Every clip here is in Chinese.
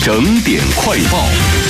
整点快报。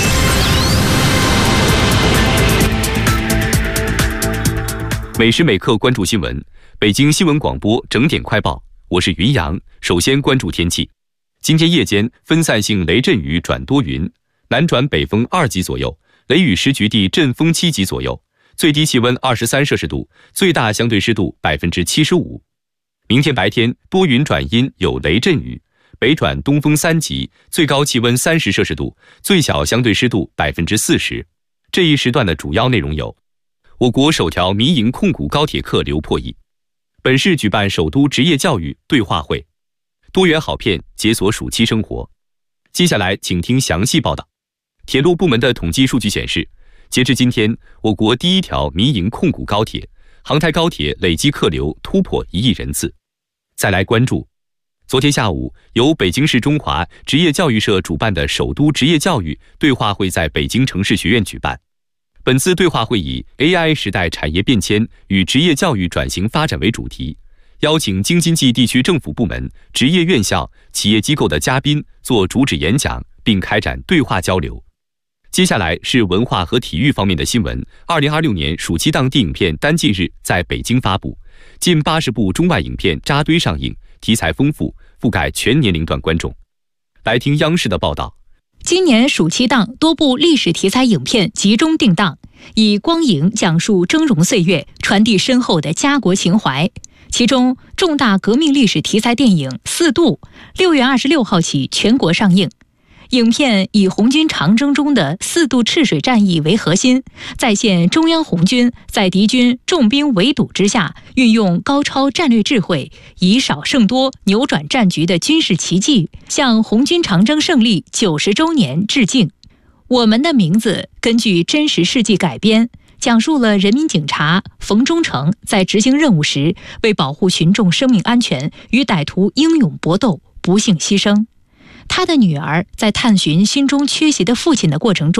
每时每刻关注新闻，北京新闻广播整点快报，我是云阳。首先关注天气，今天夜间分散性雷阵雨转多云，南转北风2级左右，雷雨时局地阵风7级左右，最低气温23摄氏度，最大相对湿度75%。明天白天多云转阴，有雷阵雨，北转东风3级，最高气温30摄氏度，最小相对湿度40%。这一时段的主要内容有：我国首条民营控股高铁客流破亿，本市举办首都职业教育对话会，多元好片解锁暑期生活。接下来请听详细报道。铁路部门的统计数据显示，截至今天，我国第一条民营控股高铁杭台高铁累计客流突破1亿人次。再来关注，昨天下午，由北京市中华职业教育社主办的首都职业教育对话会在北京城市学院举办。本次对话会以 AI 时代产业变迁与职业教育转型发展为主题，邀请京津冀地区政府部门、职业院校、企业机构的嘉宾做主旨演讲，并开展对话交流。接下来是文化和体育方面的新闻。2026年暑期档电影片单近日在北京发布，近80部中外影片扎堆上映，题材丰富，覆盖全年龄段观众。来听央视的报道。 今年暑期档多部历史题材影片集中定档，以光影讲述峥嵘岁月，传递深厚的家国情怀。其中，重大革命历史题材电影《四渡》6月26号起全国上映。影片以红军长征中的4渡赤水战役为核心，再现中央红军在敌军重兵围堵之下，运用高超战略智慧，以少胜多，扭转战局的军事奇迹，向红军长征胜利90周年致敬。我们的名字根据真实事迹改编，讲述了人民警察冯忠诚在执行任务时，为保护群众生命安全，与歹徒英勇搏斗，不幸牺牲。他的女儿在探寻心中缺席的父亲的过程中，